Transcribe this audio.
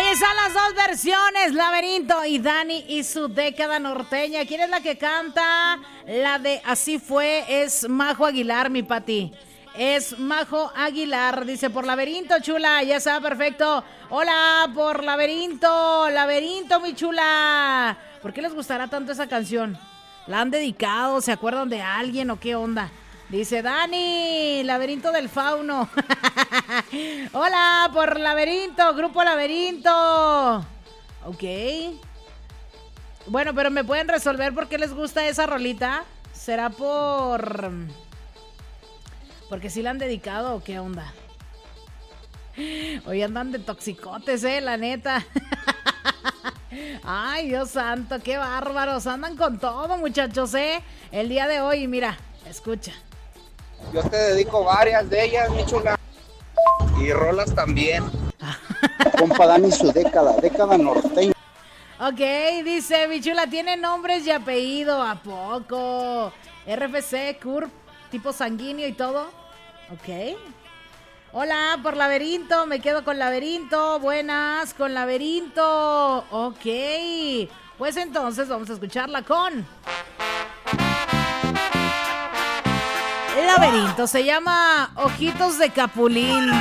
son las dos versiones, Laberinto y Dani y su década norteña. ¿Quién es la que canta? La de Así Fue es Majo Aguilar, mi Pati. Es Majo Aguilar, dice por Laberinto, chula, ya está, perfecto. Hola, por Laberinto, Laberinto, mi chula. ¿Por qué les gustará tanto esa canción? ¿La han dedicado? ¿Se acuerdan de alguien o qué onda? Dice Dani, Laberinto del Fauno. Hola, por Laberinto, Grupo Laberinto. Ok. Bueno, pero ¿me pueden resolver por qué les gusta esa rolita? ¿Será porque sí la han dedicado o qué onda? Hoy andan de toxicotes, la neta. Ay, Dios santo, qué bárbaros. Andan con todo, muchachos, el día de hoy, mira, escucha. Yo te dedico varias de ellas, mi chula. Y rolas también. Compa Dani, su década norteña. Ok, dice, mi chula, tiene nombres y apellido, ¿a poco? RFC, CURP, tipo sanguíneo y todo. Ok. Hola, por Laberinto, me quedo con Laberinto. Buenas, con Laberinto. Ok. Pues entonces vamos a escucharla con Laberinto. Se llama Ojitos de Capulín.